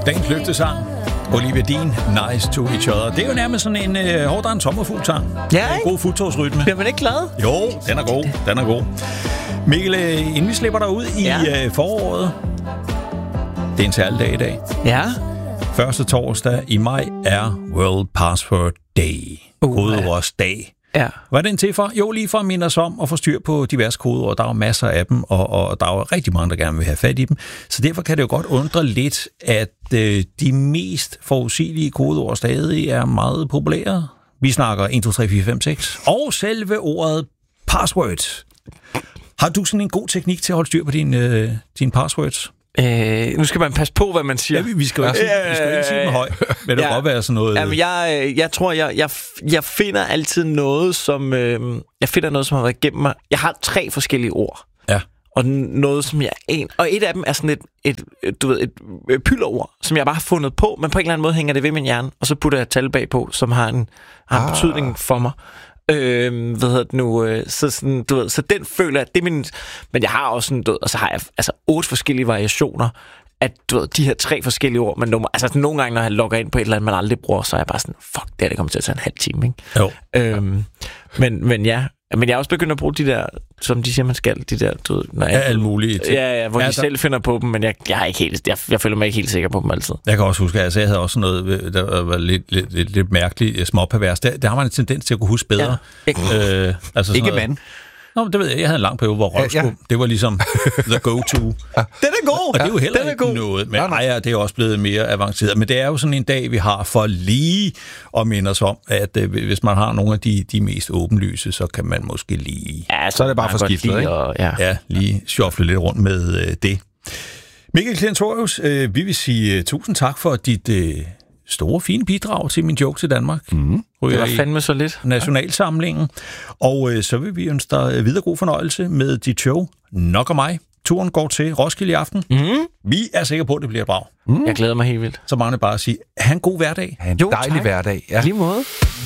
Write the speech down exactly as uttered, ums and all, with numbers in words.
Dagens løftesang. Olivia Dean, Nice to Each Other. Det er jo nærmest sådan en øh, hårdere en sommerfugl-sang. Ja, en ikke? god fuldtogsrytme. Bliver man ikke glad? Jo, den er god. Den er god. Mikkel, øh, inden vi slipper dig ud i ja. øh, foråret. Det er en særlig dag i dag. Ja. Første torsdag i maj er World Password Day. Uh, Kodeordsdag. Ja. Hvad er den til for? Jo, lige for at minde os om at få styr på diverse kodeord. Der er jo masser af dem, og, og der er jo rigtig mange, der gerne vil have fat i dem. Så derfor kan det jo godt undre lidt, at øh, de mest forudsigelige kodeord stadig er meget populære. Vi snakker et, to, tre, fire, fem, seks. Og selve ordet password. Har du sådan en god teknik til at holde styr på dine øh, din passwords? Øh, nu skal man passe på, hvad man siger. Ja, vi, vi skal jo ikke, sige, vi skal jo ikke sige dem højt. Men det ja. kan godt være sådan noget... Jamen, jeg, jeg tror, jeg, jeg, jeg finder altid noget, som... Øh, jeg finder noget, som har været igennem mig. Jeg har tre forskellige ord. Ja. Og noget, som jeg er en... Og et af dem er sådan et, et, et, du ved, et pylderord, som jeg bare har fundet på, men på en eller anden måde hænger det ved min hjerne, og så putter jeg et tal bagpå, som har en, har en ah. betydning for mig. Øh, hvad hedder det nu? Øh, så, sådan, du ved, så den føler jeg, det er min... Men jeg har også sådan, du ved, og så har jeg altså otte forskellige variationer at du ved, de her tre forskellige ord, men nummer, altså nogle gange, når jeg logger ind på et eller andet, man aldrig bruger, så er jeg bare sådan, fuck, det her, det kommer til at tage en halv time, ikke? Jo. Øhm, men, men ja, men jeg er også begyndt at bruge de der, som de siger, man skal, de der, du ved, når jeg, ja, alle mulige ting. Ja, ja, hvor ja, de der... selv finder på dem, men jeg, jeg, er ikke helt, jeg, jeg føler mig ikke helt sikker på dem altid. Jeg kan også huske, at altså, jeg havde også noget, der var lidt, lidt, lidt, lidt mærkeligt, småpervers. Der, der har man en tendens til at kunne huske bedre. Ja. Ikke, øh, altså ikke noget, mand. Nå, det ved jeg. Jeg havde en lang periode, hvor røvskum, ja, ja. det var ligesom the go-to. Den er god! Og det er jo heller den er ikke god. noget. Men ej, ja, det er også blevet mere avanceret. Men det er jo sådan en dag, vi har for lige at minde os om, at øh, hvis man har nogle af de, de mest åbenlyse, så kan man måske lige... Ja, så er det bare for skiftet, ikke? Og, ja. ja, lige shuffle lidt rundt med øh, det. Mikkel Klentorius, øh, vi vil sige uh, tusind tak for dit... Øh, store, fine bidrag til min joke til Danmark. Mm. Det var fandme så lidt. Nationalsamlingen. Og øh, så vil vi ønske dig videre god fornøjelse med dit show. Nok og mig. Turen går til Roskilde i aften. Mm. Vi er sikre på, at det bliver bra. Mm. Jeg glæder mig helt vildt. Så mange bare at sige, ha' en god hverdag. Ha' en jo, dejlig tak. hverdag. Ja. Lige måde.